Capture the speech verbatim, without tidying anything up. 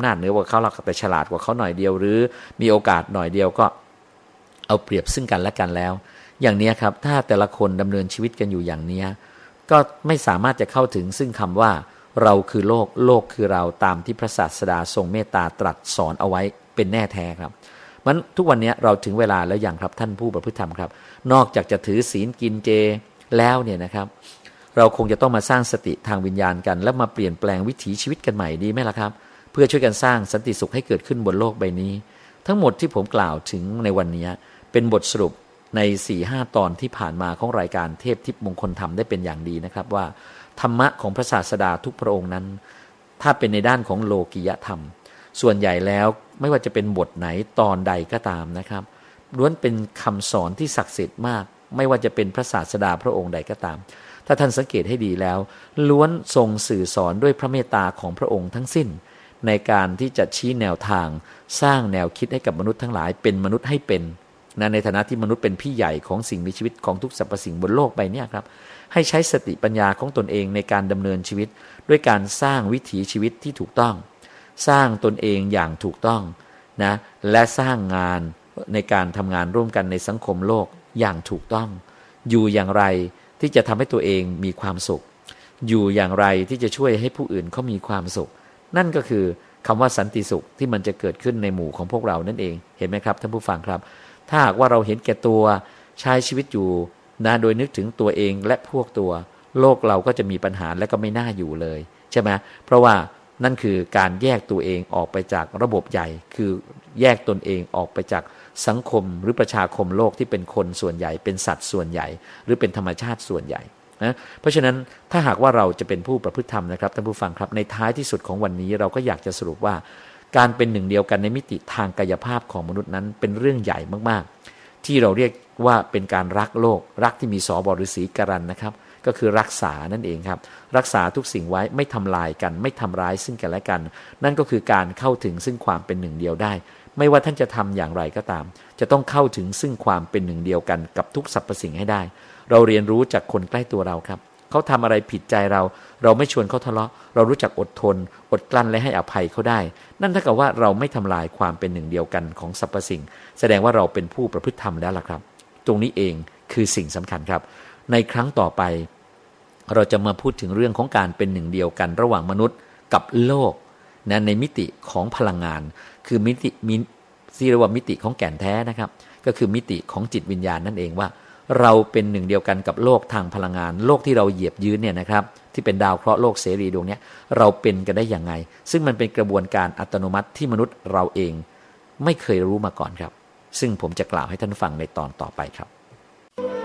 ำนาจเหนือกว่าเขาเราแต่ฉลาดกว่าเขาหน่อยเดียวหรือมีโอกาสหน่อยเดียวก็เอาเปรียบซึ่งกันและกันแล้วอย่างนี้ครับถ้าแต่ละคนดำเนินชีวิตกันอยู่อย่างนี้ก็ไม่สามารถจะเข้าถึงซึ่งคำว่าเราคือโลกโลกคือเราตามที่พระศาสดาทรงเมตตาตรัสสอนเอาไว้เป็นแน่แท้ครับมันทุกวันนี้เราถึงเวลาแล้วอย่างครับท่านผู้ประพฤติธรรมครับนอกจากจะถือศีลกินเจแล้วเนี่ยนะครับเราคงจะต้องมาสร้างสติทางวิญญาณกันแล้วมาเปลี่ยนแปลงวิถีชีวิตกันใหม่ดีไหมล่ะครับเพื่อช่วยกันสร้างสันติสุขให้เกิดขึ้นบนโลกใบนี้ทั้งหมดที่ผมกล่าวถึงในวันนี้เป็นบทสรุปใน สี่ห้า ตอนที่ผ่านมาของรายการเทพทิพย์มงคลธรรมได้เป็นอย่างดีนะครับว่าธรรมะของพระศาสดาทุกพระองค์นั้นถ้าเป็นในด้านของโลกิยธรรมส่วนใหญ่แล้วไม่ว่าจะเป็นบทไหนตอนใดก็ตามนะครับล้วนเป็นคำสอนที่ศักดิ์สิทธิ์มากไม่ว่าจะเป็นพระศาสดาพระองค์ใดก็ตามถ้าท่านสังเกตให้ดีแล้วล้วนทรงสื่อสอนด้วยพระเมตตาของพระองค์ทั้งสิ้นในการที่จะชี้แนวทางสร้างแนวคิดให้กับมนุษย์ทั้งหลายเป็นมนุษย์ให้เป็นนะในฐานะที่มนุษย์เป็นพี่ใหญ่ของสิ่งมีชีวิตของทุกสรรพสิ่งบนโลกใบนี้ครับให้ใช้สติปัญญาของตนเองในการดำเนินชีวิตด้วยการสร้างวิถีชีวิตที่ถูกต้องสร้างตนเองอย่างถูกต้องนะและสร้างงานในการทำงานร่วมกันในสังคมโลกอย่างถูกต้องอยู่อย่างไรที่จะทำให้ตัวเองมีความสุขอยู่อย่างไรที่จะช่วยให้ผู้อื่นเขามีความสุขนั่นก็คือคำว่าสันติสุขที่มันจะเกิดขึ้นในหมู่ของพวกเรานั่นเองเห็นไหมครับท่านผู้ฟังครับถ้าหากว่าเราเห็นแก่ตัวใช้ชีวิตอยู่นะโดยนึกถึงตัวเองและพวกตัวโลกเราก็จะมีปัญหาและก็ไม่น่าอยู่เลยใช่ไหมเพราะว่านั่นคือการแยกตัวเองออกไปจากระบบใหญ่คือแยกตนเองออกไปจากสังคมหรือประชาคมโลกที่เป็นคนส่วนใหญ่เป็นสัตว์ส่วนใหญ่หรือเป็นธรรมชาติส่วนใหญ่นะเพราะฉะนั้นถ้าหากว่าเราจะเป็นผู้ประพฤติธรรมนะครับท่านผู้ฟังครับในท้ายที่สุดของวันนี้เราก็อยากจะสรุปว่าการเป็นหนึ่งเดียวกันในมิติทางกายภาพของมนุษย์นั้นเป็นเรื่องใหญ่มากๆที่เราเรียกว่าเป็นการรักโลกรักที่มีสบฤษีการันนะครับก็คือรักษานั่นเองครับรักษาทุกสิ่งไว้ไม่ทำลายกันไม่ทำร้ายซึ่งกันและกันนั่นก็คือการเข้าถึงซึ่งความเป็นหนึ่งเดียวได้ไม่ว่าท่านจะทำอย่างไรก็ตามจะต้องเข้าถึงซึ่งความเป็นหนึ่งเดียวกันกับทุกสรรพสิ่งให้ได้เราเรียนรู้จากคนใกล้ตัวเราครับเขาทำอะไรผิดใจเราเราไม่ชวนเขาทะเลาะเรารู้จักอดทนอดกลั้นและให้อภัยเขาได้นั่นเท่ากับว่าเราไม่ทำลายความเป็นหนึ่งเดียวกันของสรรพสิ่งแสดงว่าเราเป็นผู้ประพฤติธรรมแล้วล่ะครับตรงนี้เองคือสิ่งสำคัญครับในครั้งต่อไปเราจะมาพูดถึงเรื่องของการเป็นหนึ่งเดียวกันระหว่างมนุษย์กับโลกนะในมิติของพลังงานคือมิติมิที่เรียกว่ามิติของแก่นแท้นะครับก็คือมิติของจิตวิญญาณนั่นเองว่าเราเป็นหนึ่งเดียวกันกับโลกทางพลังงานโลกที่เราเหยียบยืนเนี่ยนะครับที่เป็นดาวเคราะห์โลกเสรีดวงนี้เราเป็นกันได้อย่างไงซึ่งมันเป็นกระบวนการอัตโนมัติที่มนุษย์เราเองไม่เคยรู้มาก่อนครับซึ่งผมจะกล่าวให้ท่านฟังในตอนต่อไปครับ